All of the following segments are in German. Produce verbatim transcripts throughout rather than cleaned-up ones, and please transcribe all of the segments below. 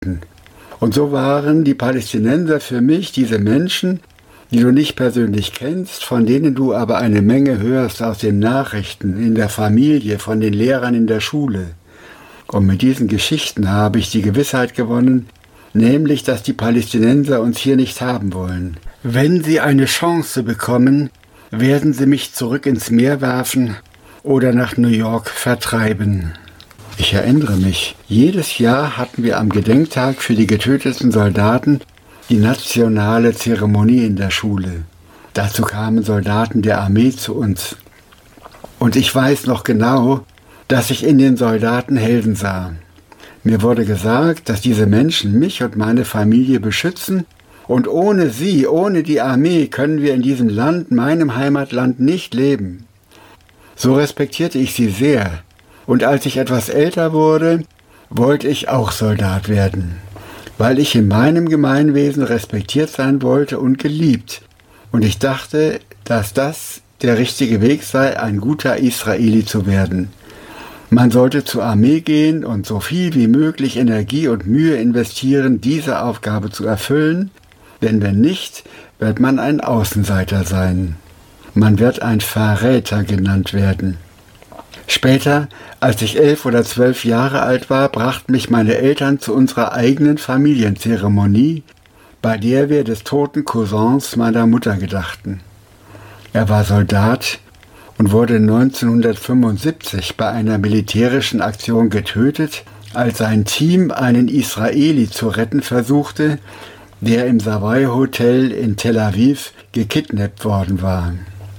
Und so waren die Palästinenser für mich diese Menschen, die du nicht persönlich kennst, von denen du aber eine Menge hörst aus den Nachrichten, in der Familie, von den Lehrern in der Schule. Und mit diesen Geschichten habe ich die Gewissheit gewonnen, nämlich, dass die Palästinenser uns hier nicht haben wollen. Wenn sie eine Chance bekommen, werden sie mich zurück ins Meer werfen oder nach New York vertreiben. Ich erinnere mich, jedes Jahr hatten wir am Gedenktag für die getöteten Soldaten die nationale Zeremonie in der Schule. Dazu kamen Soldaten der Armee zu uns. Und ich weiß noch genau, dass ich in den Soldaten Helden sah. Mir wurde gesagt, dass diese Menschen mich und meine Familie beschützen und ohne sie, ohne die Armee können wir in diesem Land, meinem Heimatland, nicht leben. So respektierte ich sie sehr und als ich etwas älter wurde, wollte ich auch Soldat werden, weil ich in meinem Gemeinwesen respektiert sein wollte und geliebt. Und ich dachte, dass das der richtige Weg sei, ein guter Israeli zu werden. Man sollte zur Armee gehen und so viel wie möglich Energie und Mühe investieren, diese Aufgabe zu erfüllen, denn wenn nicht, wird man ein Außenseiter sein. Man wird ein Verräter genannt werden. Später, als ich elf oder zwölf Jahre alt war, brachten mich meine Eltern zu unserer eigenen Familienzeremonie, bei der wir des toten Cousins meiner Mutter gedachten. Er war Soldat und wurde neunzehnhundertfünfundsiebzig bei einer militärischen Aktion getötet, als sein Team einen Israeli zu retten versuchte, der im Savoy Hotel in Tel Aviv gekidnappt worden war.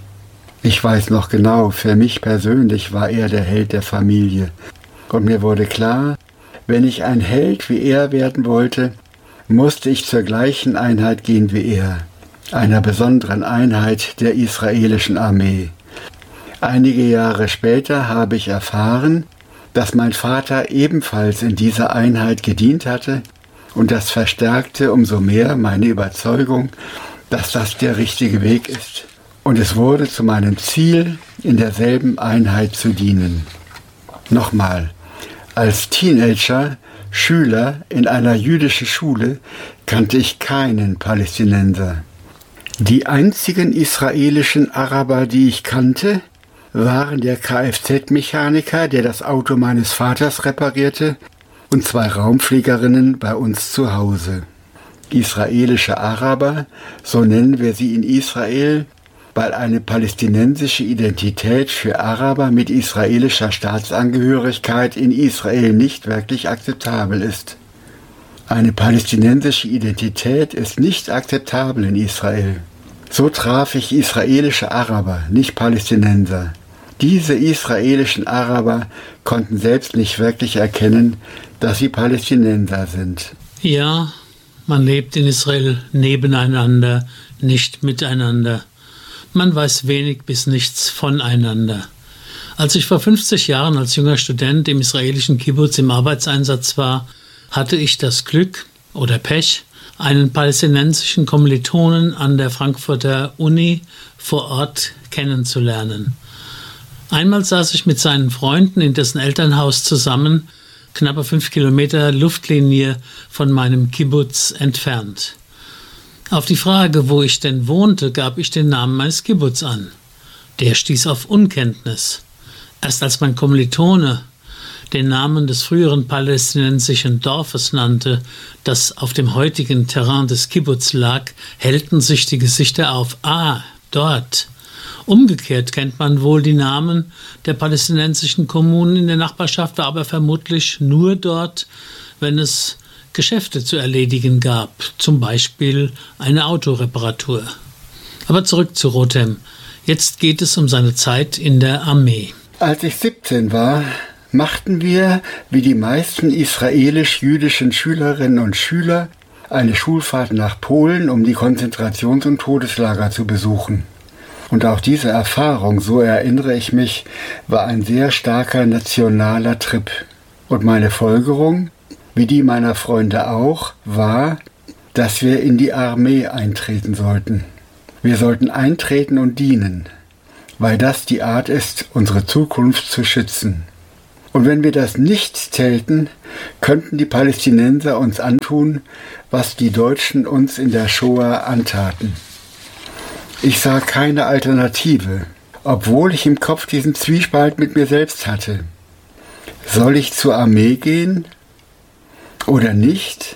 Ich weiß noch genau, für mich persönlich war er der Held der Familie. Und mir wurde klar, wenn ich ein Held wie er werden wollte, musste ich zur gleichen Einheit gehen wie er, einer besonderen Einheit der israelischen Armee. Einige Jahre später habe ich erfahren, dass mein Vater ebenfalls in dieser Einheit gedient hatte und das verstärkte umso mehr meine Überzeugung, dass das der richtige Weg ist. Und es wurde zu meinem Ziel, in derselben Einheit zu dienen. Nochmal, als Teenager, Schüler in einer jüdischen Schule, kannte ich keinen Palästinenser. Die einzigen israelischen Araber, die ich kannte, waren der Kfz-Mechaniker, der das Auto meines Vaters reparierte, und zwei Raumfliegerinnen bei uns zu Hause. Israelische Araber, so nennen wir sie in Israel, weil eine palästinensische Identität für Araber mit israelischer Staatsangehörigkeit in Israel nicht wirklich akzeptabel ist. Eine palästinensische Identität ist nicht akzeptabel in Israel. So traf ich israelische Araber, nicht Palästinenser. Diese israelischen Araber konnten selbst nicht wirklich erkennen, dass sie Palästinenser sind. Ja, man lebt in Israel nebeneinander, nicht miteinander. Man weiß wenig bis nichts voneinander. Als ich vor fünfzig Jahren als junger Student im israelischen Kibbutz im Arbeitseinsatz war, hatte ich das Glück oder Pech, einen palästinensischen Kommilitonen an der Frankfurter Uni vor Ort kennenzulernen. Einmal saß ich mit seinen Freunden in dessen Elternhaus zusammen, knappe fünf Kilometer Luftlinie von meinem Kibbutz entfernt. Auf die Frage, wo ich denn wohnte, gab ich den Namen meines Kibbutz an. Der stieß auf Unkenntnis. Erst als mein Kommilitone den Namen des früheren palästinensischen Dorfes nannte, das auf dem heutigen Terrain des Kibbutz lag, hellten sich die Gesichter auf. Ah, dort. Umgekehrt kennt man wohl die Namen der palästinensischen Kommunen in der Nachbarschaft, aber vermutlich nur dort, wenn es Geschäfte zu erledigen gab, zum Beispiel eine Autoreparatur. Aber zurück zu Rotem. Jetzt geht es um seine Zeit in der Armee. Als ich siebzehn war, machten wir, wie die meisten israelisch-jüdischen Schülerinnen und Schüler, eine Schulfahrt nach Polen, um die Konzentrations- und Todeslager zu besuchen. Und auch diese Erfahrung, so erinnere ich mich, war ein sehr starker nationaler Trip. Und meine Folgerung, wie die meiner Freunde auch, war, dass wir in die Armee eintreten sollten. Wir sollten eintreten und dienen, weil das die Art ist, unsere Zukunft zu schützen. Und wenn wir das nicht täten, könnten die Palästinenser uns antun, was die Deutschen uns in der Shoah antaten. Ich sah keine Alternative, obwohl ich im Kopf diesen Zwiespalt mit mir selbst hatte. Soll ich zur Armee gehen oder nicht?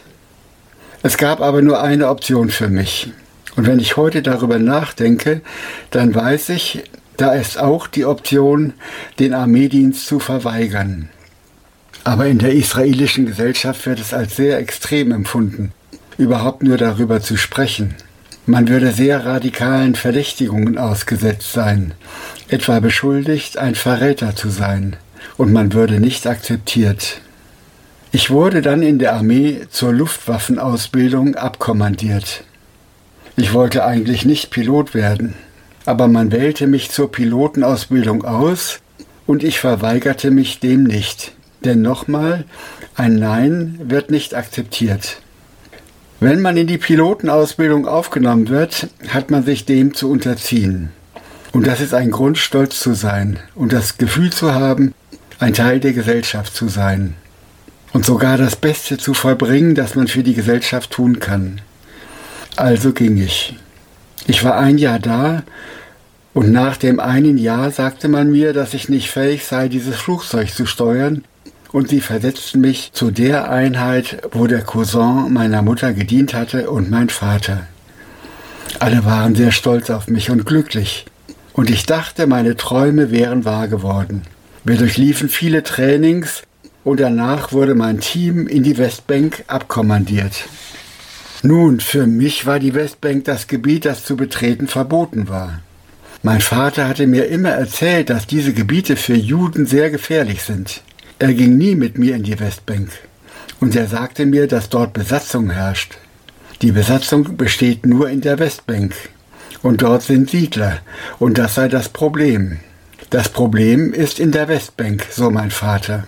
Es gab aber nur eine Option für mich. Und wenn ich heute darüber nachdenke, dann weiß ich, da ist auch die Option, den Armeedienst zu verweigern. Aber in der israelischen Gesellschaft wird es als sehr extrem empfunden, überhaupt nur darüber zu sprechen. Man würde sehr radikalen Verdächtigungen ausgesetzt sein, etwa beschuldigt, ein Verräter zu sein, und man würde nicht akzeptiert. Ich wurde dann in der Armee zur Luftwaffenausbildung abkommandiert. Ich wollte eigentlich nicht Pilot werden, aber man wählte mich zur Pilotenausbildung aus und ich verweigerte mich dem nicht. Denn nochmal, ein Nein wird nicht akzeptiert. Wenn man in die Pilotenausbildung aufgenommen wird, hat man sich dem zu unterziehen. Und das ist ein Grund, stolz zu sein und das Gefühl zu haben, ein Teil der Gesellschaft zu sein. Und sogar das Beste zu vollbringen, das man für die Gesellschaft tun kann. Also ging ich. Ich war ein Jahr da und nach dem einen Jahr sagte man mir, dass ich nicht fähig sei, dieses Flugzeug zu steuern, und sie versetzten mich zu der Einheit, wo der Cousin meiner Mutter gedient hatte und mein Vater. Alle waren sehr stolz auf mich und glücklich, und ich dachte, meine Träume wären wahr geworden. Wir durchliefen viele Trainings und danach wurde mein Team in die Westbank abkommandiert. Nun, für mich war die Westbank das Gebiet, das zu betreten verboten war. Mein Vater hatte mir immer erzählt, dass diese Gebiete für Juden sehr gefährlich sind. Er ging nie mit mir in die Westbank und er sagte mir, dass dort Besatzung herrscht. Die Besatzung besteht nur in der Westbank und dort sind Siedler und das sei das Problem. Das Problem ist in der Westbank, so mein Vater.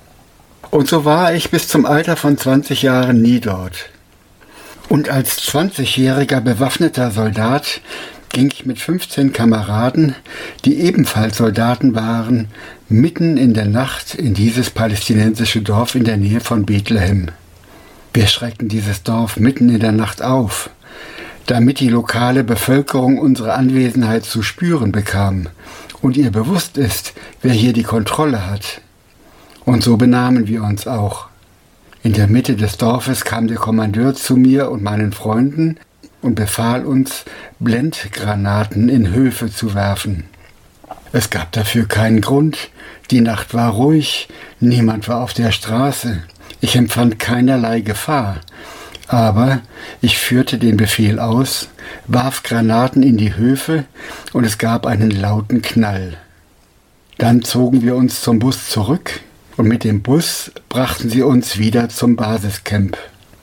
Und so war ich bis zum Alter von zwanzig Jahren nie dort. Und als zwanzigjähriger bewaffneter Soldat ging ich mit fünfzehn Kameraden, die ebenfalls Soldaten waren, mitten in der Nacht in dieses palästinensische Dorf in der Nähe von Bethlehem. Wir schreckten dieses Dorf mitten in der Nacht auf, damit die lokale Bevölkerung unsere Anwesenheit zu spüren bekam und ihr bewusst ist, wer hier die Kontrolle hat. Und so benahmen wir uns auch. In der Mitte des Dorfes kam der Kommandeur zu mir und meinen Freunden und befahl uns, Blendgranaten in Höfe zu werfen. Es gab dafür keinen Grund, die Nacht war ruhig, niemand war auf der Straße, ich empfand keinerlei Gefahr, aber ich führte den Befehl aus, warf Granaten in die Höfe und es gab einen lauten Knall. Dann zogen wir uns zum Bus zurück und mit dem Bus brachten sie uns wieder zum Basiscamp.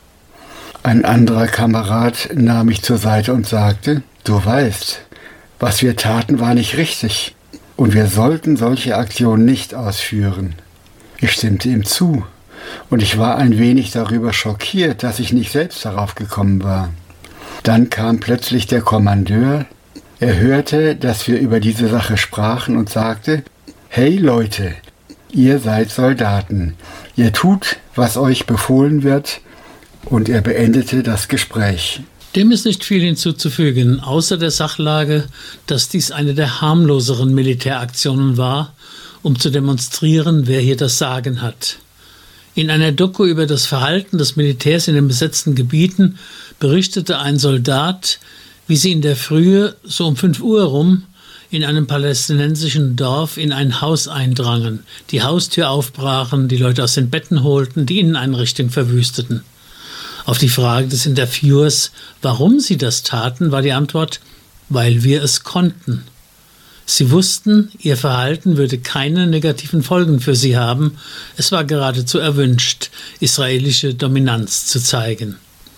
Ein anderer Kamerad nahm mich zur Seite und sagte, du weißt, was wir taten, war nicht richtig und wir sollten solche Aktionen nicht ausführen. Ich stimmte ihm zu und ich war ein wenig darüber schockiert, dass ich nicht selbst darauf gekommen war. Dann kam plötzlich der Kommandeur, er hörte, dass wir über diese Sache sprachen und sagte, hey Leute, ihr seid Soldaten, ihr tut, was euch befohlen wird, und er beendete das Gespräch. Dem ist nicht viel hinzuzufügen, außer der Sachlage, dass dies eine der harmloseren Militäraktionen war, um zu demonstrieren, wer hier das Sagen hat. In einer Doku über das Verhalten des Militärs in den besetzten Gebieten berichtete ein Soldat, wie sie in der Frühe, so um fünf Uhr rum, in einem palästinensischen Dorf in ein Haus eindrangen, die Haustür aufbrachen, die Leute aus den Betten holten, die Inneneinrichtung verwüsteten. Auf die Frage des Interviewers, warum sie das taten, war die Antwort, weil wir es konnten. Sie wussten, ihr Verhalten würde keine negativen Folgen für sie haben. Es war geradezu erwünscht, israelische Dominanz zu zeigen.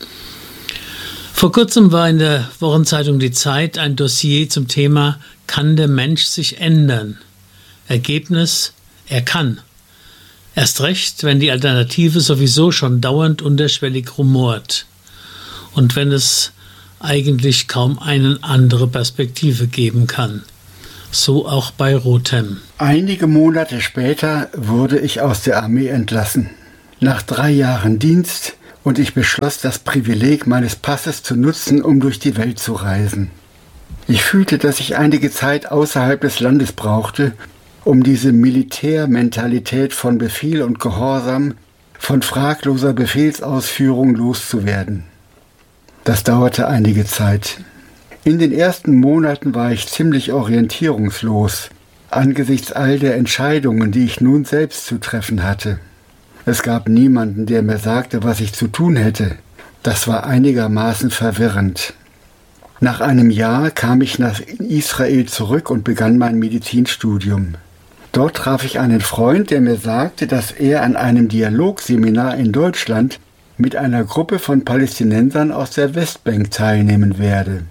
Vor kurzem war in der Wochenzeitung Die Zeit ein Dossier zum Thema »Kann der Mensch sich ändern?« Ergebnis: Er kann. Erst recht, wenn die Alternative sowieso schon dauernd unterschwellig rumort und wenn es eigentlich kaum eine andere Perspektive geben kann. So auch bei Rotem. Einige Monate später wurde ich aus der Armee entlassen. Nach drei Jahren Dienst, und ich beschloss, das Privileg meines Passes zu nutzen, um durch die Welt zu reisen. Ich fühlte, dass ich einige Zeit außerhalb des Landes brauchte, um diese Militärmentalität von Befehl und Gehorsam, von fragloser Befehlsausführung loszuwerden. Das dauerte einige Zeit. In den ersten Monaten war ich ziemlich orientierungslos, angesichts all der Entscheidungen, die ich nun selbst zu treffen hatte. Es gab niemanden, der mir sagte, was ich zu tun hätte. Das war einigermaßen verwirrend. Nach einem Jahr kam ich nach Israel zurück und begann mein Medizinstudium. Dort traf ich einen Freund, der mir sagte, dass er an einem Dialogseminar in Deutschland mit einer Gruppe von Palästinensern aus der Westbank teilnehmen werde.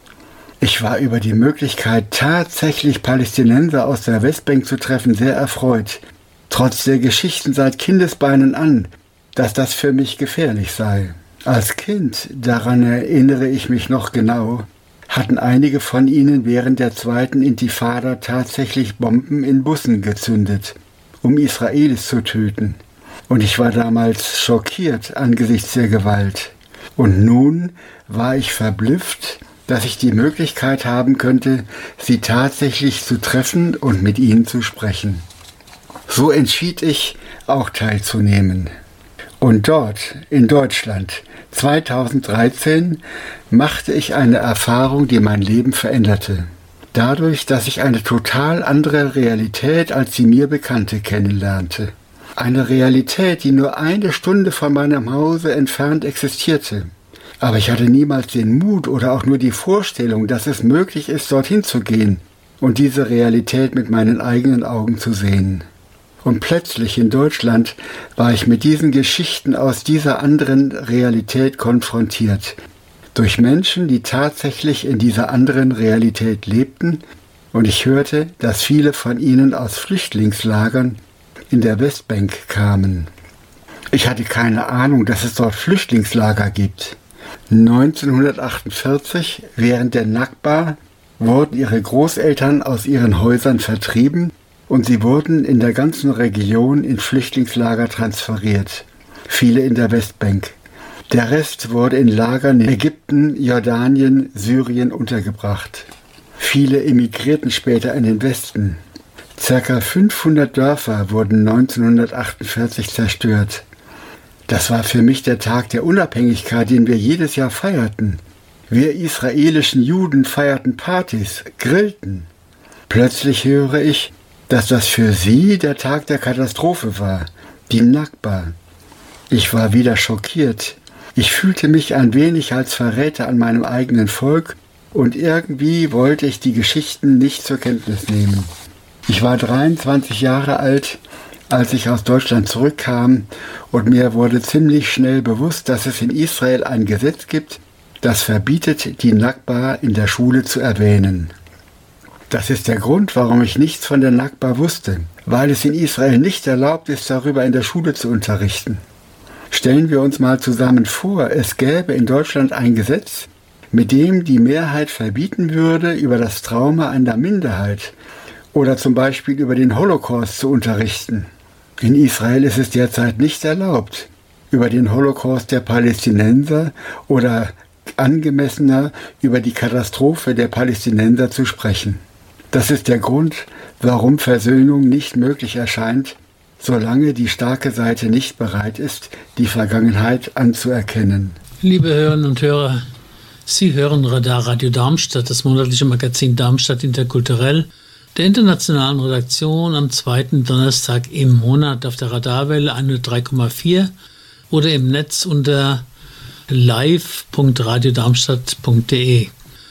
Ich war über die Möglichkeit, tatsächlich Palästinenser aus der Westbank zu treffen, sehr erfreut, trotz der Geschichten seit Kindesbeinen an, dass das für mich gefährlich sei. Als Kind, daran erinnere ich mich noch genau, hatten einige von ihnen während der zweiten Intifada tatsächlich Bomben in Bussen gezündet, um Israelis zu töten. Und ich war damals schockiert angesichts der Gewalt. Und nun war ich verblüfft, dass ich die Möglichkeit haben könnte, sie tatsächlich zu treffen und mit ihnen zu sprechen. So entschied ich, auch teilzunehmen. Und dort, in Deutschland, zweitausenddreizehn, machte ich eine Erfahrung, die mein Leben veränderte. Dadurch, dass ich eine total andere Realität als die mir bekannte kennenlernte. Eine Realität, die nur eine Stunde von meinem Hause entfernt existierte. Aber ich hatte niemals den Mut oder auch nur die Vorstellung, dass es möglich ist, dorthin zu gehen und diese Realität mit meinen eigenen Augen zu sehen. Und plötzlich in Deutschland war ich mit diesen Geschichten aus dieser anderen Realität konfrontiert. Durch Menschen, die tatsächlich in dieser anderen Realität lebten, und ich hörte, dass viele von ihnen aus Flüchtlingslagern in der Westbank kamen. Ich hatte keine Ahnung, dass es dort Flüchtlingslager gibt. neunzehnhundertachtundvierzig, während der Nakba, wurden ihre Großeltern aus ihren Häusern vertrieben und sie wurden in der ganzen Region in Flüchtlingslager transferiert. Viele in der Westbank. Der Rest wurde in Lagern in Ägypten, Jordanien, Syrien untergebracht. Viele emigrierten später in den Westen. Circa fünfhundert Dörfer wurden neunzehnhundertachtundvierzig zerstört. Das war für mich der Tag der Unabhängigkeit, den wir jedes Jahr feierten. Wir israelischen Juden feierten Partys, grillten. Plötzlich höre ich, dass das für sie der Tag der Katastrophe war, die Nakba. Ich war wieder schockiert. Ich fühlte mich ein wenig als Verräter an meinem eigenen Volk und irgendwie wollte ich die Geschichten nicht zur Kenntnis nehmen. Ich war dreiundzwanzig Jahre alt, als ich aus Deutschland zurückkam, und mir wurde ziemlich schnell bewusst, dass es in Israel ein Gesetz gibt, das verbietet, die Nakba in der Schule zu erwähnen. Das ist der Grund, warum ich nichts von der Nakba wusste, weil es in Israel nicht erlaubt ist, darüber in der Schule zu unterrichten. Stellen wir uns mal zusammen vor, es gäbe in Deutschland ein Gesetz, mit dem die Mehrheit verbieten würde, über das Trauma einer Minderheit oder zum Beispiel über den Holocaust zu unterrichten. In Israel ist es derzeit nicht erlaubt, über den Holocaust der Palästinenser oder angemessener über die Katastrophe der Palästinenser zu sprechen. Das ist der Grund, warum Versöhnung nicht möglich erscheint, solange die starke Seite nicht bereit ist, die Vergangenheit anzuerkennen. Liebe Hörerinnen und Hörer, Sie hören Radar Radio Darmstadt, das monatliche Magazin Darmstadt Interkulturell, der internationalen Redaktion am zweiten Donnerstag im Monat auf der Radarwelle hundertdrei Komma vier oder im Netz unter live punkt radiodarmstadt punkt de.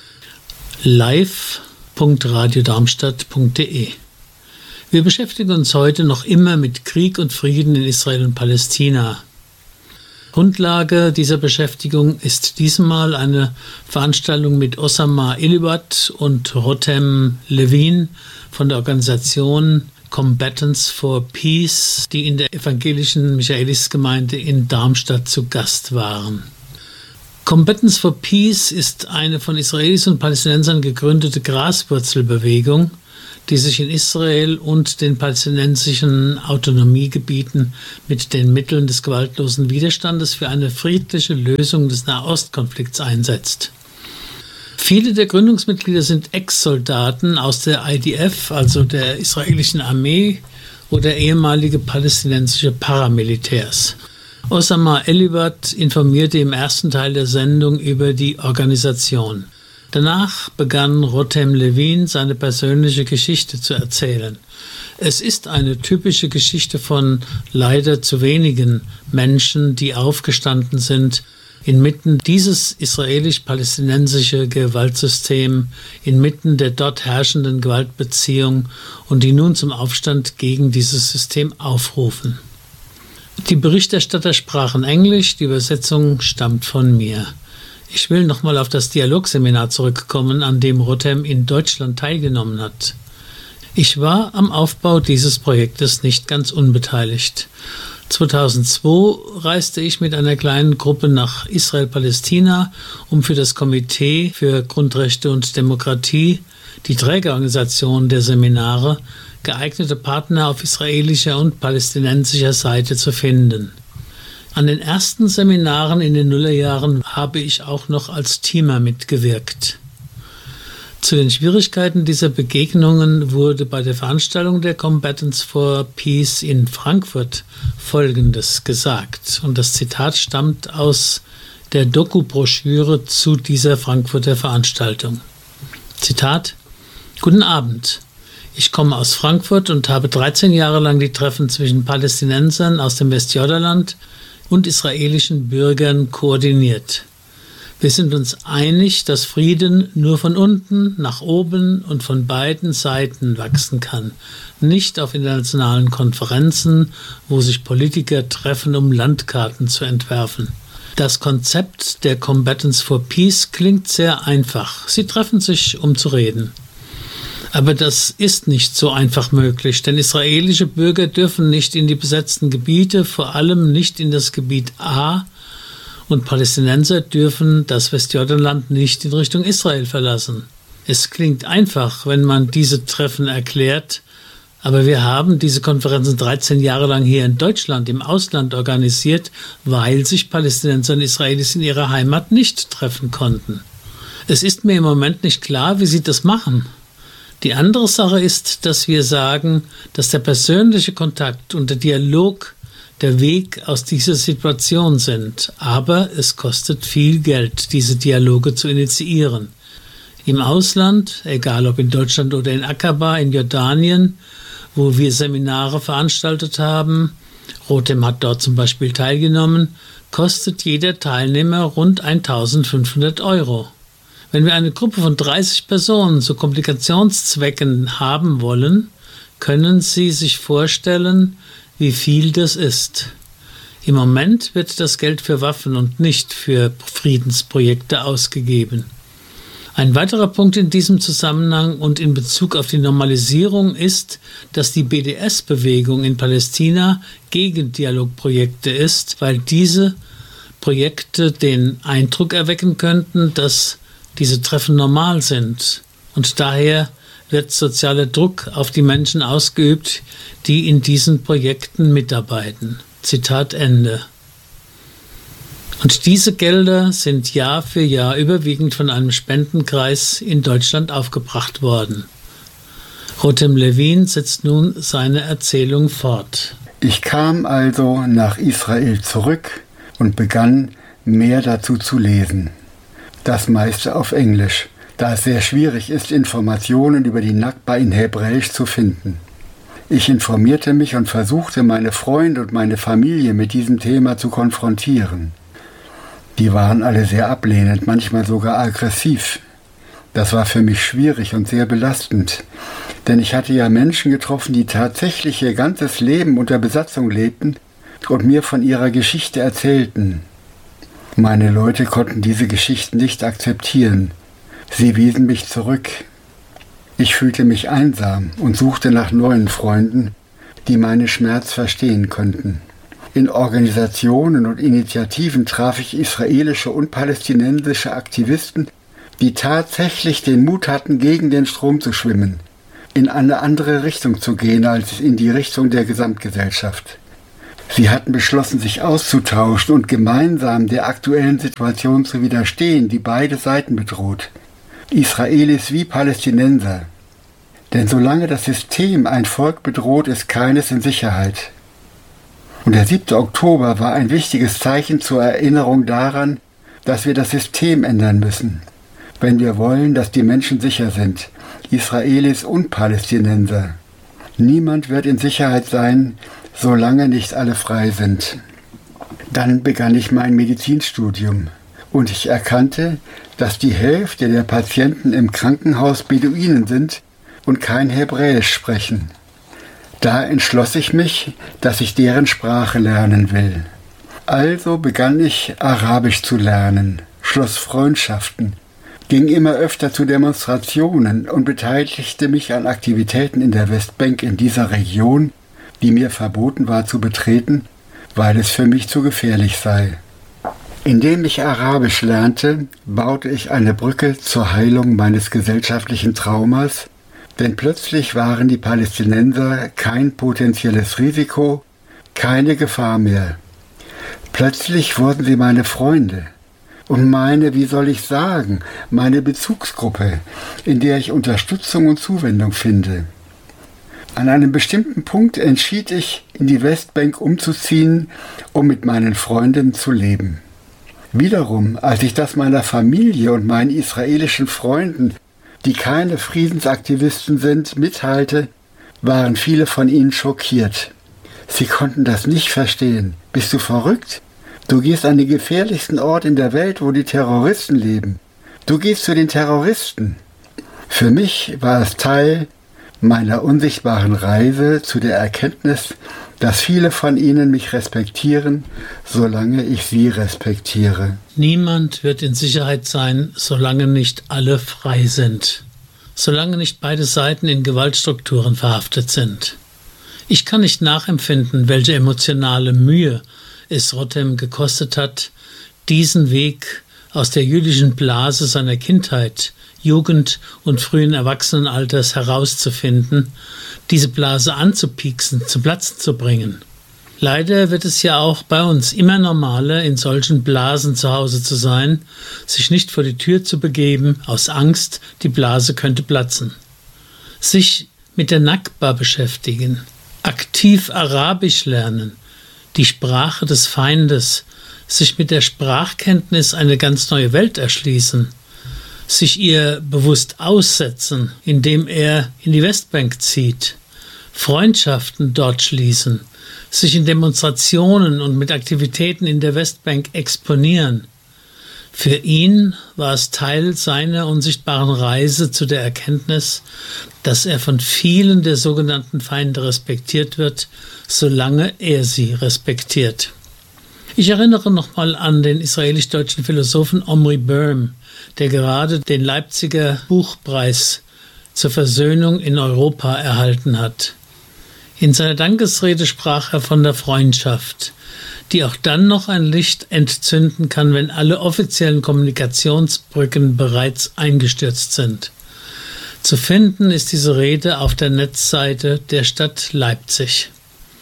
live punkt radiodarmstadt punkt de. Wir beschäftigen uns heute noch immer mit Krieg und Frieden in Israel und Palästina. Grundlage dieser Beschäftigung ist diesmal eine Veranstaltung mit Osama Ilibat und Rotem Levin von der Organisation Combatants for Peace, die in der evangelischen Michaelisgemeinde in Darmstadt zu Gast waren. Combatants for Peace ist eine von Israelis und Palästinensern gegründete Graswurzelbewegung, die sich in Israel und den palästinensischen Autonomiegebieten mit den Mitteln des gewaltlosen Widerstandes für eine friedliche Lösung des Nahostkonflikts einsetzt. Viele der Gründungsmitglieder sind Ex-Soldaten aus der I D F, also der israelischen Armee, oder ehemalige palästinensische Paramilitärs. Osama Elibat informierte im ersten Teil der Sendung über die Organisation. Danach begann Rotem Levin seine persönliche Geschichte zu erzählen. Es ist eine typische Geschichte von leider zu wenigen Menschen, die aufgestanden sind, inmitten dieses israelisch-palästinensische Gewaltsystem, inmitten der dort herrschenden Gewaltbeziehung und die nun zum Aufstand gegen dieses System aufrufen. Die Berichterstatter sprachen Englisch, die Übersetzung stammt von mir. Ich will nochmal auf das Dialogseminar zurückkommen, an dem Rotem in Deutschland teilgenommen hat. Ich war am Aufbau dieses Projektes nicht ganz unbeteiligt. zweitausendzwei reiste ich mit einer kleinen Gruppe nach Israel-Palästina, um für das Komitee für Grundrechte und Demokratie, die Trägerorganisation der Seminare, geeignete Partner auf israelischer und palästinensischer Seite zu finden. An den ersten Seminaren in den Nullerjahren habe ich auch noch als Teamer mitgewirkt. Zu den Schwierigkeiten dieser Begegnungen wurde bei der Veranstaltung der Combatants for Peace in Frankfurt Folgendes gesagt. Und das Zitat stammt aus der Doku-Broschüre zu dieser Frankfurter Veranstaltung. Zitat: Guten Abend. Ich komme aus Frankfurt und habe dreizehn Jahre lang die Treffen zwischen Palästinensern aus dem Westjordanland und israelischen Bürgern koordiniert. Wir sind uns einig, dass Frieden nur von unten nach oben und von beiden Seiten wachsen kann, nicht auf internationalen Konferenzen, wo sich Politiker treffen, um Landkarten zu entwerfen. Das Konzept der Combatants for Peace klingt sehr einfach. Sie treffen sich, um zu reden. Aber das ist nicht so einfach möglich, denn israelische Bürger dürfen nicht in die besetzten Gebiete, vor allem nicht in das Gebiet A, und Palästinenser dürfen das Westjordanland nicht in Richtung Israel verlassen. Es klingt einfach, wenn man diese Treffen erklärt, aber wir haben diese Konferenzen dreizehn Jahre lang hier in Deutschland im Ausland organisiert, weil sich Palästinenser und Israelis in ihrer Heimat nicht treffen konnten. Es ist mir im Moment nicht klar, wie sie das machen. Die andere Sache ist, dass wir sagen, dass der persönliche Kontakt und der Dialog der Weg aus dieser Situation sind. Aber es kostet viel Geld, diese Dialoge zu initiieren. Im Ausland, egal ob in Deutschland oder in Aqaba, in Jordanien, wo wir Seminare veranstaltet haben, Rotem hat dort zum Beispiel teilgenommen, kostet jeder Teilnehmer rund eintausendfünfhundert Euro. Wenn wir eine Gruppe von dreißig Personen zu Komplikationszwecken haben wollen, können Sie sich vorstellen, wie viel das ist. Im Moment wird das Geld für Waffen und nicht für Friedensprojekte ausgegeben. Ein weiterer Punkt in diesem Zusammenhang und in Bezug auf die Normalisierung ist, dass die B D S-Bewegung in Palästina gegen Dialogprojekte ist, weil diese Projekte den Eindruck erwecken könnten, dass diese Treffen normal sind. Und daher wird sozialer Druck auf die Menschen ausgeübt, die in diesen Projekten mitarbeiten. Zitat Ende. Und diese Gelder sind Jahr für Jahr überwiegend von einem Spendenkreis in Deutschland aufgebracht worden. Rotem Levin setzt nun seine Erzählung fort. Ich kam also nach Israel zurück und begann, mehr dazu zu lesen. Das meiste auf Englisch, da es sehr schwierig ist, Informationen über die Nakba in Hebräisch zu finden. Ich informierte mich und versuchte, meine Freunde und meine Familie mit diesem Thema zu konfrontieren. Die waren alle sehr ablehnend, manchmal sogar aggressiv. Das war für mich schwierig und sehr belastend, denn ich hatte ja Menschen getroffen, die tatsächlich ihr ganzes Leben unter Besatzung lebten und mir von ihrer Geschichte erzählten. Meine Leute konnten diese Geschichten nicht akzeptieren. Sie wiesen mich zurück. Ich fühlte mich einsam und suchte nach neuen Freunden, die meinen Schmerz verstehen könnten. In Organisationen und Initiativen traf ich israelische und palästinensische Aktivisten, die tatsächlich den Mut hatten, gegen den Strom zu schwimmen. in eine andere Richtung zu gehen als in die Richtung der Gesamtgesellschaft. Sie hatten beschlossen, sich auszutauschen und gemeinsam der aktuellen Situation zu widerstehen, die beide Seiten bedroht, Israelis wie Palästinenser. Denn solange das System ein Volk bedroht, ist keines in Sicherheit. Und der siebte Oktober war ein wichtiges Zeichen zur Erinnerung daran, dass wir das System ändern müssen, wenn wir wollen, dass die Menschen sicher sind, Israelis und Palästinenser. Niemand wird in Sicherheit sein, solange nicht alle frei sind. Dann begann ich mein Medizinstudium und ich erkannte, dass die Hälfte der Patienten im Krankenhaus Beduinen sind und kein Hebräisch sprechen. Da entschloss ich mich, dass ich deren Sprache lernen will. Also begann ich Arabisch zu lernen, schloss Freundschaften, ging immer öfter zu Demonstrationen und beteiligte mich an Aktivitäten in der Westbank in dieser Region, die mir verboten war zu betreten, weil es für mich zu gefährlich sei. Indem ich Arabisch lernte, baute ich eine Brücke zur Heilung meines gesellschaftlichen Traumas, denn plötzlich waren die Palästinenser kein potenzielles Risiko, keine Gefahr mehr. Plötzlich wurden sie meine Freunde und meine, wie soll ich sagen, meine Bezugsgruppe, in der ich Unterstützung und Zuwendung finde. An einem bestimmten Punkt entschied ich, in die Westbank umzuziehen, um mit meinen Freunden zu leben. Wiederum, als ich das meiner Familie und meinen israelischen Freunden, die keine Friedensaktivisten sind, mitteilte, waren viele von ihnen schockiert. Sie konnten das nicht verstehen. Bist du verrückt? Du gehst an den gefährlichsten Ort in der Welt, wo die Terroristen leben. Du gehst zu den Terroristen. Für mich war es Teil meiner unsichtbaren Reise zu der Erkenntnis, dass viele von ihnen mich respektieren, solange ich sie respektiere. Niemand wird in Sicherheit sein, solange nicht alle frei sind, solange nicht beide Seiten in Gewaltstrukturen verhaftet sind. Ich kann nicht nachempfinden, welche emotionale Mühe es Rotem gekostet hat, diesen Weg aus der jüdischen Blase seiner Kindheit, Jugend und frühen Erwachsenenalters herauszufinden, diese Blase anzupieksen, zu Platzen zu bringen. Leider wird es ja auch bei uns immer normaler, in solchen Blasen zu Hause zu sein, sich nicht vor die Tür zu begeben, aus Angst, die Blase könnte platzen. Sich mit der Nakba beschäftigen, aktiv Arabisch lernen, die Sprache des Feindes, sich mit der Sprachkenntnis eine ganz neue Welt erschließen, sich ihr bewusst aussetzen, indem er in die Westbank zieht, Freundschaften dort schließen, sich in Demonstrationen und mit Aktivitäten in der Westbank exponieren. Für ihn war es Teil seiner unsichtbaren Reise zu der Erkenntnis, dass er von vielen der sogenannten Feinde respektiert wird, solange er sie respektiert. Ich erinnere nochmal an den israelisch-deutschen Philosophen Omri Böhm, der gerade den Leipziger Buchpreis zur Versöhnung in Europa erhalten hat. In seiner Dankesrede sprach er von der Freundschaft, die auch dann noch ein Licht entzünden kann, wenn alle offiziellen Kommunikationsbrücken bereits eingestürzt sind. Zu finden ist diese Rede auf der Netzseite der Stadt Leipzig.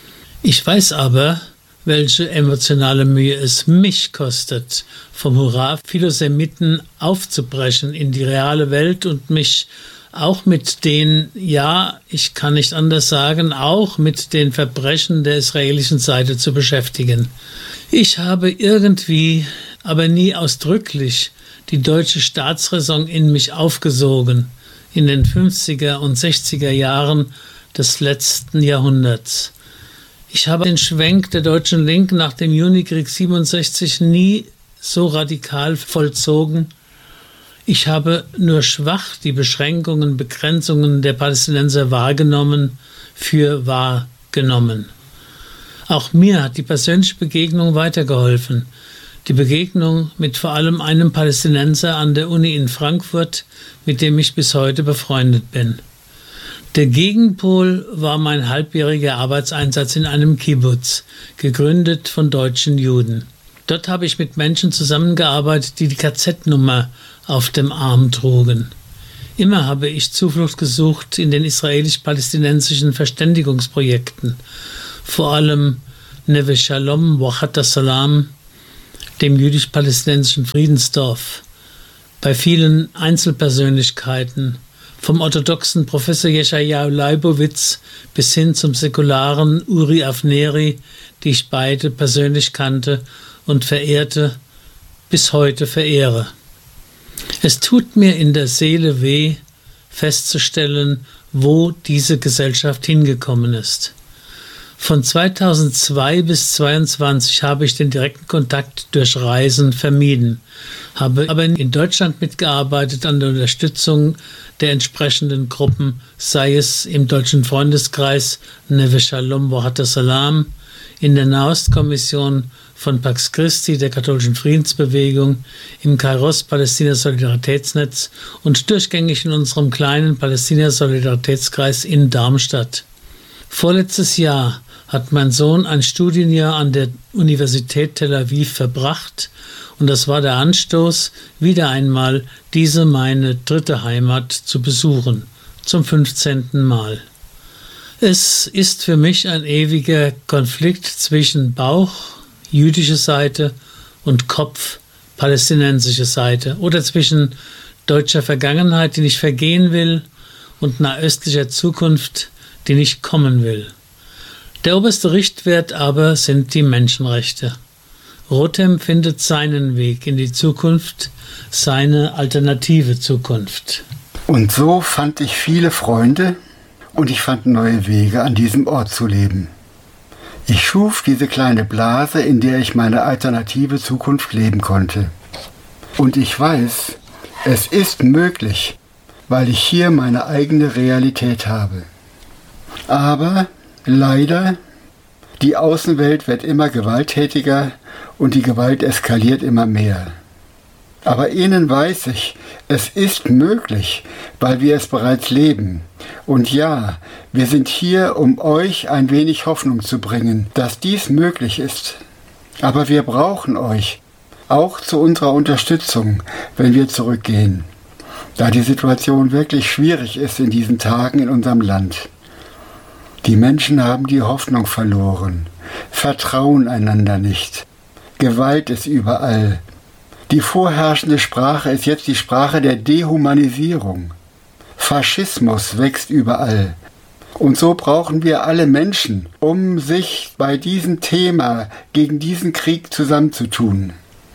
Ich weiß aber, welche emotionale Mühe es mich kostet, vom Hurra-Philosemiten aufzubrechen in die reale Welt und mich auch mit den, ja, ich kann nicht anders sagen, auch mit den Verbrechen der israelischen Seite zu beschäftigen. Ich habe irgendwie, aber nie ausdrücklich, die deutsche Staatsräson in mich aufgesogen, in den fünfziger und sechziger Jahren des letzten Jahrhunderts. Ich habe den Schwenk der deutschen Linken nach dem Junikrieg siebenundsechzig nie so radikal vollzogen. Ich habe nur schwach die Beschränkungen, Begrenzungen der Palästinenser wahrgenommen, für wahrgenommen. Auch mir hat die persönliche Begegnung weitergeholfen. Die Begegnung mit vor allem einem Palästinenser an der Uni in Frankfurt, mit dem ich bis heute befreundet bin. Der Gegenpol war mein halbjähriger Arbeitseinsatz in einem Kibbutz, gegründet von deutschen Juden. Dort habe ich mit Menschen zusammengearbeitet, die die K Z-Nummer auf dem Arm trugen. Immer habe ich Zuflucht gesucht in den israelisch-palästinensischen Verständigungsprojekten, vor allem Neve Shalom, Wachat Salam, dem jüdisch-palästinensischen Friedensdorf, bei vielen Einzelpersönlichkeiten, vom orthodoxen Professor Jeschajahu Leibowitz bis hin zum säkularen Uri Avneri, die ich beide persönlich kannte und verehrte, bis heute verehre. Es tut mir in der Seele weh, festzustellen, wo diese Gesellschaft hingekommen ist. Von zweitausendzwei bis zweitausendzweiundzwanzig habe ich den direkten Kontakt durch Reisen vermieden, habe aber in Deutschland mitgearbeitet an der Unterstützung der entsprechenden Gruppen, sei es im Deutschen Freundeskreis Neve Shalom Wachat Salam, in der Nahostkommission von Pax Christi, der katholischen Friedensbewegung, im Kairos Palästina-Solidaritätsnetz und durchgängig in unserem kleinen Palästina-Solidaritätskreis in Darmstadt. Vorletztes Jahr hat mein Sohn ein Studienjahr an der Universität Tel Aviv verbracht und das war der Anstoß, wieder einmal diese meine dritte Heimat zu besuchen, zum fünfzehnten Mal. Es ist für mich ein ewiger Konflikt zwischen Bauch, jüdische Seite, und Kopf, palästinensische Seite, oder zwischen deutscher Vergangenheit, die nicht vergehen will, und nahöstlicher Zukunft, die nicht kommen will. Der oberste Richtwert aber sind die Menschenrechte. Rotem findet seinen Weg in die Zukunft, seine alternative Zukunft. Und so fand ich viele Freunde und ich fand neue Wege, an diesem Ort zu leben. Ich schuf diese kleine Blase, in der ich meine alternative Zukunft leben konnte. Und ich weiß, es ist möglich, weil ich hier meine eigene Realität habe. Aber leider, die Außenwelt wird immer gewalttätiger und die Gewalt eskaliert immer mehr. Aber ihnen weiß ich, es ist möglich, weil wir es bereits leben. Und ja, wir sind hier, um euch ein wenig Hoffnung zu bringen, dass dies möglich ist. Aber wir brauchen euch, auch zu unserer Unterstützung, wenn wir zurückgehen, da die Situation wirklich schwierig ist in diesen Tagen in unserem Land. Die Menschen haben die Hoffnung verloren, vertrauen einander nicht. Gewalt ist überall. Die vorherrschende Sprache ist jetzt die Sprache der Dehumanisierung. Faschismus wächst überall. Und so brauchen wir alle Menschen, um sich bei diesem Thema gegen diesen Krieg zusammenzutun.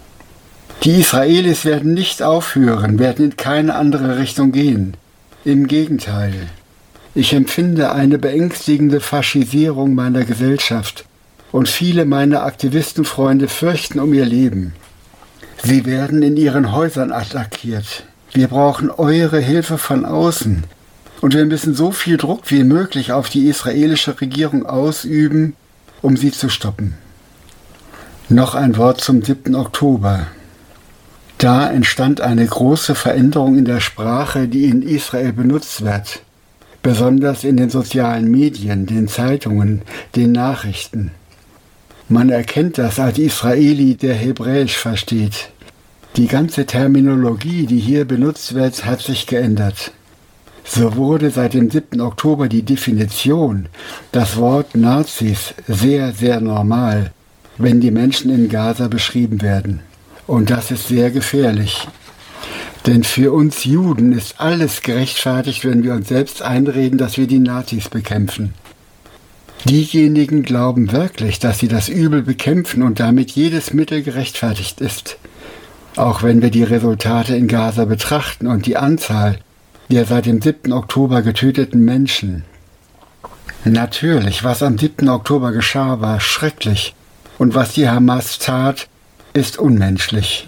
Die Israelis werden nicht aufhören, werden in keine andere Richtung gehen. Im Gegenteil. Ich empfinde eine beängstigende Faschisierung meiner Gesellschaft und viele meiner Aktivistenfreunde fürchten um ihr Leben. Sie werden in ihren Häusern attackiert. Wir brauchen eure Hilfe von außen und wir müssen so viel Druck wie möglich auf die israelische Regierung ausüben, um sie zu stoppen. Noch ein Wort zum siebten Oktober. Da entstand eine große Veränderung in der Sprache, die in Israel benutzt wird. Besonders in den sozialen Medien, den Zeitungen, den Nachrichten. Man erkennt das als Israeli, der Hebräisch versteht. Die ganze Terminologie, die hier benutzt wird, hat sich geändert. So wurde seit dem siebten Oktober die Definition, das Wort Nazis, sehr, sehr normal, wenn die Menschen in Gaza beschrieben werden. Und das ist sehr gefährlich. Denn für uns Juden ist alles gerechtfertigt, wenn wir uns selbst einreden, dass wir die Nazis bekämpfen. Diejenigen glauben wirklich, dass sie das Übel bekämpfen und damit jedes Mittel gerechtfertigt ist. Auch wenn wir die Resultate in Gaza betrachten und die Anzahl der seit dem siebten Oktober getöteten Menschen. Natürlich, was am siebten Oktober geschah, war schrecklich. Und was die Hamas tat, ist unmenschlich.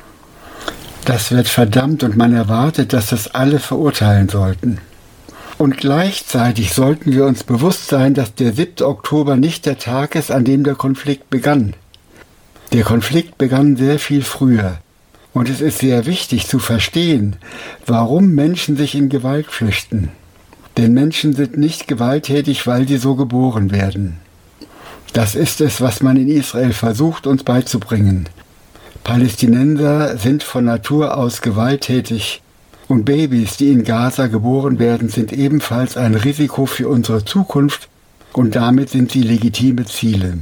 Das wird verdammt und man erwartet, dass das alle verurteilen sollten. Und gleichzeitig sollten wir uns bewusst sein, dass der siebte Oktober nicht der Tag ist, an dem der Konflikt begann. Der Konflikt begann sehr viel früher. Und es ist sehr wichtig zu verstehen, warum Menschen sich in Gewalt flüchten. Denn Menschen sind nicht gewalttätig, weil sie so geboren werden. Das ist es, was man in Israel versucht, uns beizubringen. Palästinenser sind von Natur aus gewalttätig, Und Babys, die in Gaza geboren werden, sind ebenfalls ein Risiko für unsere Zukunft und damit sind sie legitime Ziele.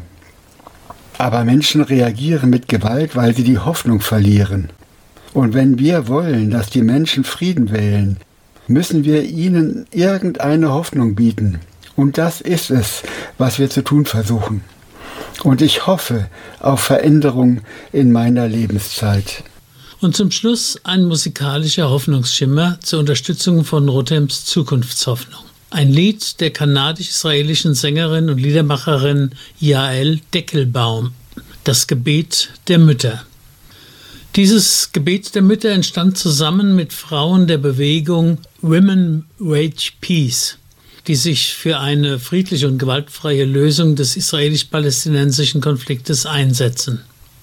Aber Menschen reagieren mit Gewalt, weil sie die Hoffnung verlieren. Und wenn wir wollen, dass die Menschen Frieden wählen, müssen wir ihnen irgendeine Hoffnung bieten. Und das ist es, was wir zu tun versuchen. Und ich hoffe auf Veränderung in meiner Lebenszeit. Und zum Schluss ein musikalischer Hoffnungsschimmer zur Unterstützung von Rothems Zukunftshoffnung. Ein Lied der kanadisch-israelischen Sängerin und Liedermacherin Yael Deckelbaum, das Gebet der Mütter. Dieses Gebet der Mütter entstand zusammen mit Frauen der Bewegung Women Wage Peace, die sich für eine friedliche und gewaltfreie Lösung des israelisch-palästinensischen Konfliktes einsetzen.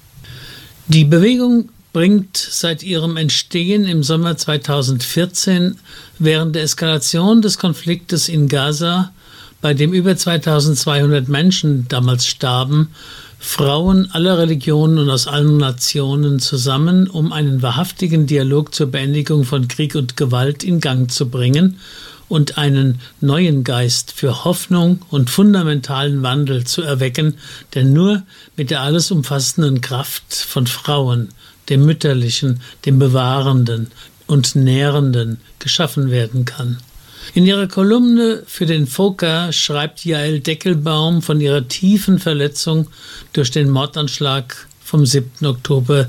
Die Bewegung bringt seit ihrem Entstehen im Sommer zweitausendvierzehn während der Eskalation des Konfliktes in Gaza, bei dem über zweitausendzweihundert Menschen damals starben, Frauen aller Religionen und aus allen Nationen zusammen, um einen wahrhaftigen Dialog zur Beendigung von Krieg und Gewalt in Gang zu bringen und einen neuen Geist für Hoffnung und fundamentalen Wandel zu erwecken, der nur mit der alles umfassenden Kraft von Frauen, dem Mütterlichen, dem Bewahrenden und Nährenden geschaffen werden kann. In ihrer Kolumne für den Foka schreibt Yael Deckelbaum von ihrer tiefen Verletzung durch den Mordanschlag vom siebten Oktober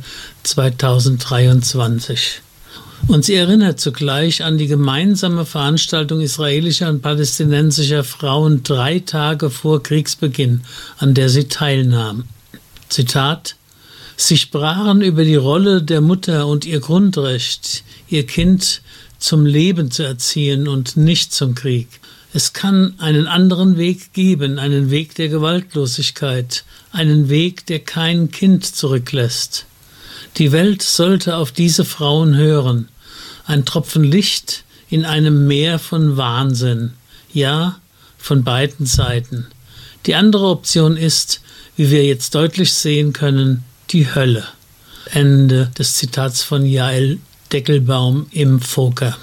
zweitausenddreiundzwanzig. Und sie erinnert zugleich an die gemeinsame Veranstaltung israelischer und palästinensischer Frauen drei Tage vor Kriegsbeginn, an der sie teilnahm. Zitat: Sie sprachen über die Rolle der Mutter und ihr Grundrecht, ihr Kind zum Leben zu erziehen und nicht zum Krieg. Es kann einen anderen Weg geben, einen Weg der Gewaltlosigkeit, einen Weg, der kein Kind zurücklässt. Die Welt sollte auf diese Frauen hören. Ein Tropfen Licht in einem Meer von Wahnsinn. Ja, von beiden Seiten. Die andere Option ist, wie wir jetzt deutlich sehen können, die Hölle. Ende des Zitats von Yael Deckelbaum im Foka.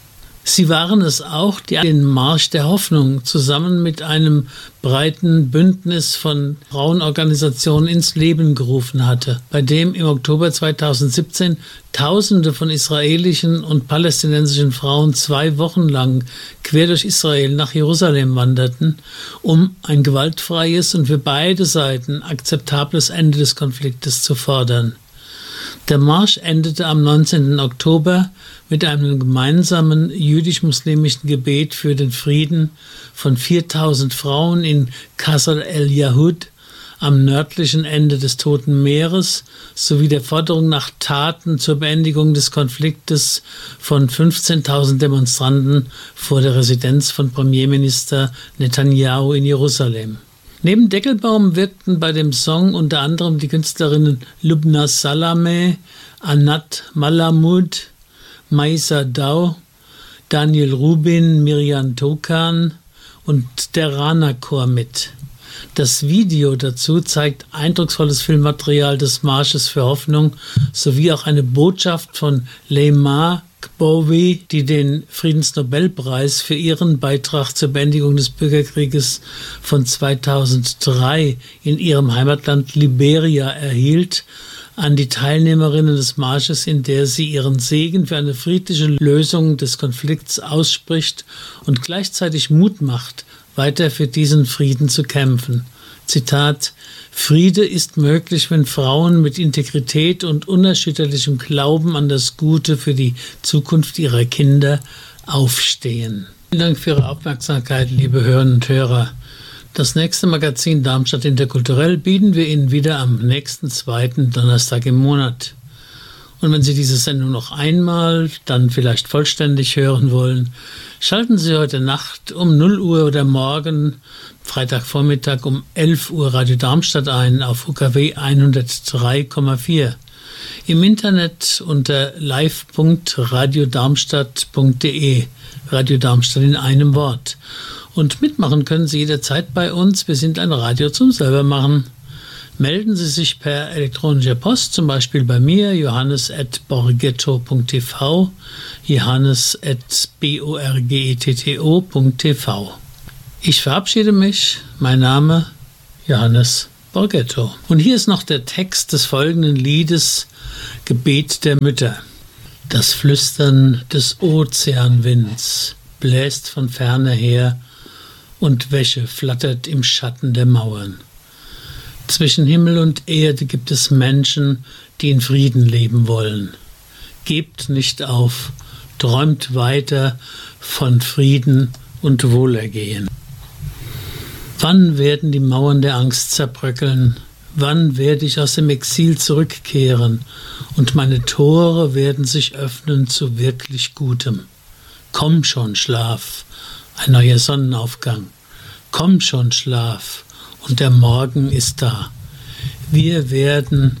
Sie waren es auch, die den Marsch der Hoffnung zusammen mit einem breiten Bündnis von Frauenorganisationen ins Leben gerufen hatte, bei dem im Oktober zweitausendsiebzehn Tausende von israelischen und palästinensischen Frauen zwei Wochen lang quer durch Israel nach Jerusalem wanderten, um ein gewaltfreies und für beide Seiten akzeptables Ende des Konfliktes zu fordern. Der Marsch endete am neunzehnten Oktober mit einem gemeinsamen jüdisch-muslimischen Gebet für den Frieden von viertausend Frauen in Qasr el-Yahud am nördlichen Ende des Toten Meeres sowie der Forderung nach Taten zur Beendigung des Konfliktes von fünfzehntausend Demonstranten vor der Residenz von Premierminister Netanyahu in Jerusalem. Neben Deckelbaum wirkten bei dem Song unter anderem die Künstlerinnen Lubna Salameh, Anat Malamud, Maisa Dau, Daniel Rubin, Miriam Tokan und der Rana-Chor mit. Das Video dazu zeigt eindrucksvolles Filmmaterial des Marsches für Hoffnung sowie auch eine Botschaft von Leymah Gbowee, die den Friedensnobelpreis für ihren Beitrag zur Beendigung des Bürgerkrieges von zweitausenddrei in ihrem Heimatland Liberia erhielt, an die Teilnehmerinnen des Marsches, in der sie ihren Segen für eine friedliche Lösung des Konflikts ausspricht und gleichzeitig Mut macht, weiter für diesen Frieden zu kämpfen. Zitat: Friede ist möglich, wenn Frauen mit Integrität und unerschütterlichem Glauben an das Gute für die Zukunft ihrer Kinder aufstehen. Vielen Dank für Ihre Aufmerksamkeit, liebe Hörerinnen und Hörer. Das nächste Magazin Darmstadt Interkulturell bieten wir Ihnen wieder am nächsten zweiten Donnerstag im Monat. Und wenn Sie diese Sendung noch einmal, dann vielleicht vollständig hören wollen, schalten Sie heute Nacht um null Uhr oder morgen, Freitagvormittag um elf Uhr Radio Darmstadt ein auf U K W hundertdrei Komma vier. Im Internet unter live punkt radiodarmstadt punkt de, Radio Darmstadt in einem Wort. Und mitmachen können Sie jederzeit bei uns. Wir sind ein Radio zum Selbermachen. Melden Sie sich per elektronischer Post, zum Beispiel bei mir, johannes at borgetto punkt t v, johannes at borgetto punkt t v. Ich verabschiede mich, mein Name Johannes Borgetto. Und hier ist noch der Text des folgenden Liedes, Gebet der Mütter. Das Flüstern des Ozeanwinds bläst von ferne her und Wäsche flattert im Schatten der Mauern. Zwischen Himmel und Erde gibt es Menschen, die in Frieden leben wollen. Gebt nicht auf, träumt weiter von Frieden und Wohlergehen. Wann werden die Mauern der Angst zerbröckeln? Wann werde ich aus dem Exil zurückkehren und meine Tore werden sich öffnen zu wirklich Gutem? Komm schon, Schlaf, ein neuer Sonnenaufgang. Komm schon, Schlaf, und der Morgen ist da. Wir werden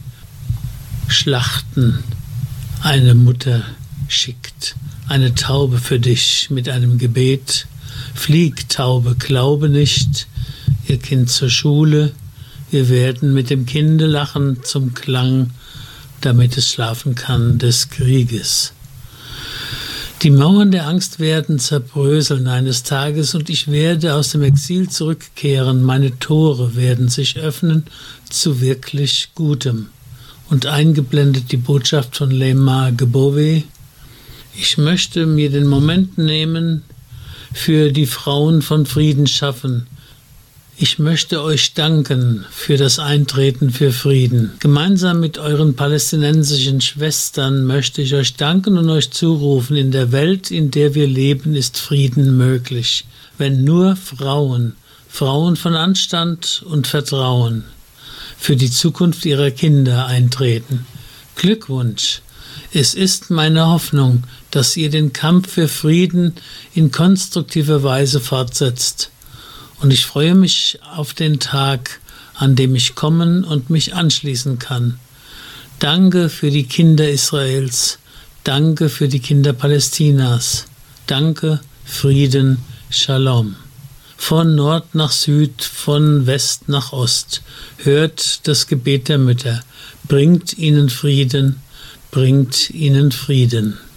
schlachten. Eine Mutter schickt eine Taube für dich mit einem Gebet. Flieg, Taube, glaube nicht, ihr Kind zur Schule. Wir werden mit dem Kinde lachen zum Klang, damit es schlafen kann des Krieges. Die Mauern der Angst werden zerbröseln eines Tages und ich werde aus dem Exil zurückkehren. Meine Tore werden sich öffnen zu wirklich Gutem. Und eingeblendet die Botschaft von Lema Gebowe. Ich möchte mir den Moment nehmen für die Frauen von Frieden schaffen. Ich möchte euch danken für das Eintreten für Frieden. Gemeinsam mit euren palästinensischen Schwestern möchte ich euch danken und euch zurufen, in der Welt, in der wir leben, ist Frieden möglich, wenn nur Frauen, Frauen von Anstand und Vertrauen, für die Zukunft ihrer Kinder eintreten. Glückwunsch! Es ist meine Hoffnung, dass ihr den Kampf für Frieden in konstruktiver Weise fortsetzt. Und ich freue mich auf den Tag, an dem ich kommen und mich anschließen kann. Danke für die Kinder Israels. Danke für die Kinder Palästinas. Danke, Frieden, Shalom. Von Nord nach Süd, von West nach Ost. Hört das Gebet der Mütter. Bringt ihnen Frieden, bringt ihnen Frieden.